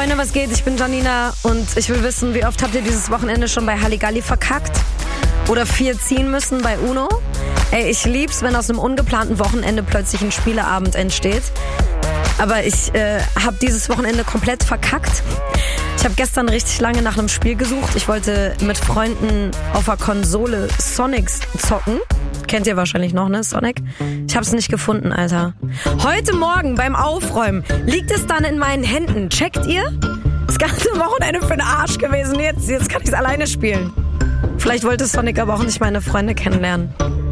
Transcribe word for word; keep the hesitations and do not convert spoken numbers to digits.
Freunde, was geht? Ich bin Janina und ich will wissen, wie oft habt ihr dieses Wochenende schon bei Halligalli verkackt? Oder vier ziehen müssen bei Uno? Ey, ich lieb's, wenn aus einem ungeplanten Wochenende plötzlich ein Spieleabend entsteht. Aber ich äh, habe dieses Wochenende komplett verkackt. Ich habe gestern richtig lange nach einem Spiel gesucht. Ich wollte mit Freunden auf der Konsole Sonics zocken. Kennt ihr wahrscheinlich noch, ne, Sonic? Ich hab's nicht gefunden, Alter. Heute Morgen beim Aufräumen liegt es dann in meinen Händen. Checkt ihr? Das ganze Wochenende für den Arsch gewesen. Jetzt, jetzt kann ich's alleine spielen. Vielleicht wollte Sonic aber auch nicht meine Freunde kennenlernen.